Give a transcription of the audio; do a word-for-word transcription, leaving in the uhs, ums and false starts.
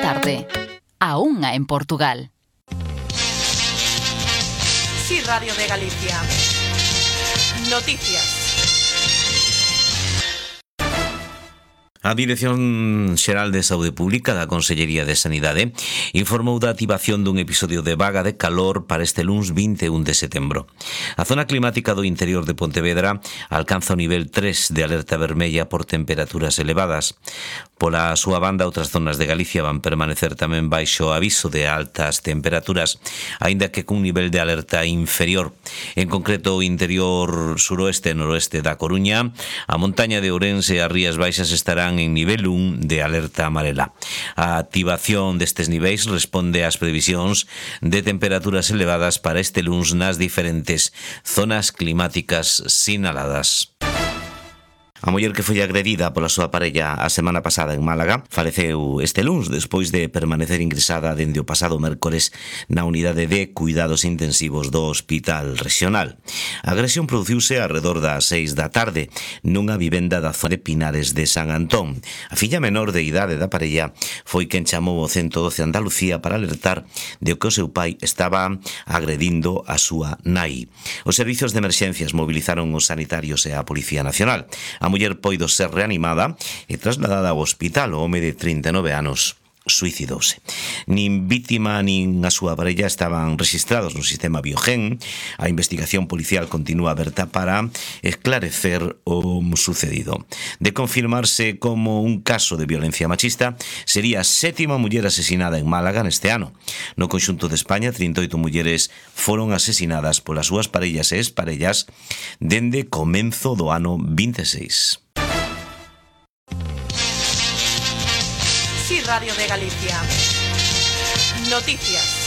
tarde. A unha en Portugal. Sí, Radio de Galicia. Noticias. A Dirección Xeral de Saúde Pública da Consellería de Sanidade informou da activación dun episodio de vaga de calor para este luns vinte e un de setembro. A zona climática do interior de Pontevedra alcanza o nivel tres de alerta vermella por temperaturas elevadas. Pola súa banda, outras zonas de Galicia van permanecer tamén baixo aviso de altas temperaturas, aínda que cun nivel de alerta inferior. En concreto, o interior suroeste e noroeste da Coruña, a montaña de Ourense e as Rías Baixas estarán en nivel un de alerta amarela. A activación destes niveis responde ás previsións de temperaturas elevadas para este luns nas diferentes zonas climáticas sinaladas. A muller que foi agredida pola súa parella a semana pasada en Málaga faleceu este luns despois de permanecer ingresada dende o pasado mércores na unidade de cuidados intensivos do Hospital Regional. A agresión produciuse arredor das seis da tarde nunha vivenda da zona de Pinares de San Antón. A filla menor de idade da parella foi quen chamou o ciento doce Andalucía para alertar de que o seu pai estaba agredindo a súa nai. Os servizos de emerxencias movilizaron os sanitarios e a Policía Nacional. A muller poido ser reanimada e trasladada ao hospital. O home de trinta e nove anos suicidouse. Nin vítima nin a súa parella estaban rexistrados no sistema Biogen. A investigación policial continúa aberta para esclarecer o sucedido. De confirmarse como un caso de violencia machista, sería a sétima muller asesinada en Málaga neste ano. No conxunto de España, trinta e oito mulleres foron asesinadas polas súas parellas e exparellas dende comenzo do ano vinte e seis. Sí, Radio de Galicia. Noticias.